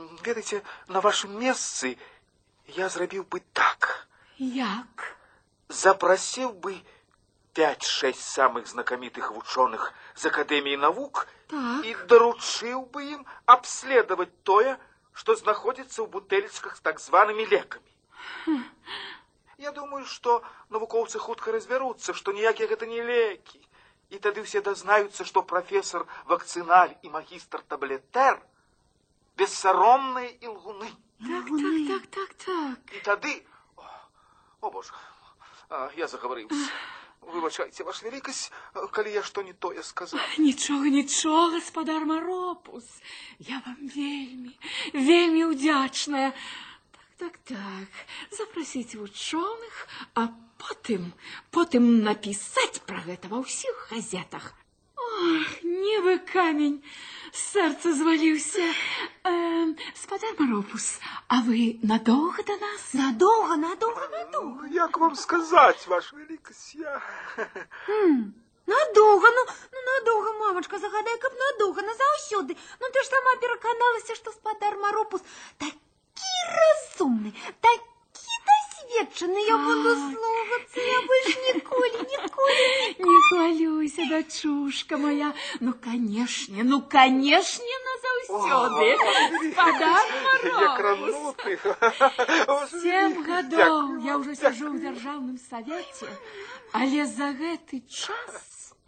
ведаеце, на вашым месцы я зрабіў бы так. Як? Запросил бы 5-6 самых знакомитых ученых з Академии наук и доручил бы им обследовать тое, что находится в бутылечках с так зваными леками. Я думаю, что навукоўцы хутка разберутся, что никакие это не леки. И тогда все дознаются, что профессор Вакциналь и магистр Таблетер бессоромные и лгуны. Так. И тогда... О, Боже, я заговорился. Выбачайте, ваша великость, коли я что не то я сказал. Ничего, господар Маропус. Я вам вельми удячная. Так. Запросите ученых, а потом написать про это во всех газетах. Ох, небо камень, сердце звалился. Господар Маропус, а вы надолго до нас? Надолго. Як вам сказать, ваша великость, я... Надолго, мамочка, загадай, каб надолго, назаўсёды. Ну, ты ж сама пераканалася, што спадар Маропус такі разумны, такі досведчаны. Я буду слухацца, я больш ніколі. Не хвалюйся, дочушка моя. Ну, конечно, назаўсёды. Спадар Маропус. 7 годов я уже сижу в Державном совете, але за гэты час...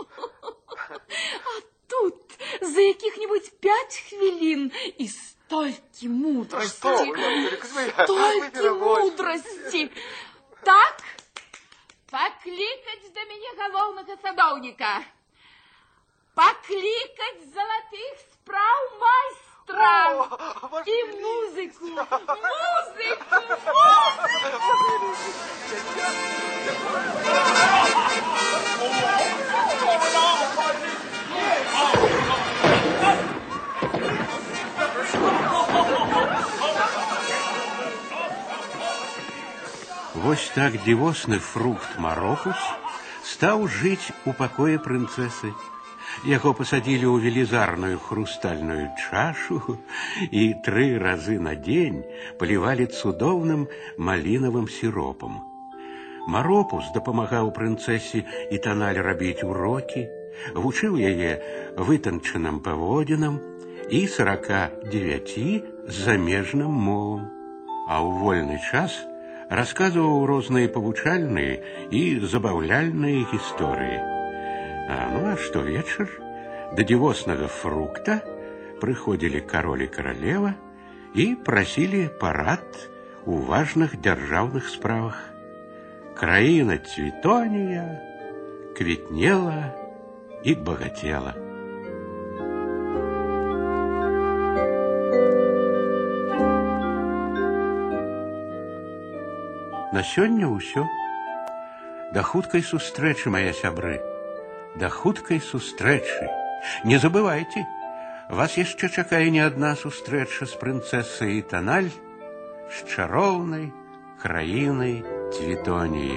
А тут за каких-нибудь 5 хвилин и стольки мудрости. Так, покликать до меня головного садовника, покликать золотых справ майстра и музыку. Вось так дзівосны фрукт Маропус стаў жыць у пакоі прынцэсы. Яго пасадзілі ў велізарную хрустальную чашу і 3 разы на дзень палівалі цудоўным малінавым сіропам. Маропус дапамагаў прынцэсе Ітаналь рабіць урокі, вучыў яе вытанчаным паводзінам і 49 замежным мовам. А ў вольны час расказваў розныя павучальныя і забаўляльныя гісторыі. Ну а штовечар да дзівоснага фрукта прыходзілі кароль і каралева і прасілі парад у важных дзяржаўных справах. Краіна Цвітонія квітнела і багацела. На сёння ўсё. Да хуткай сустрэчы, мае сябры. Да хуткай сустрэчы. Не забывайце, вас яшчэ чакае не адна сустрэча з прынцэсай Ітаналь з чароўнай краінай Цвітоніі.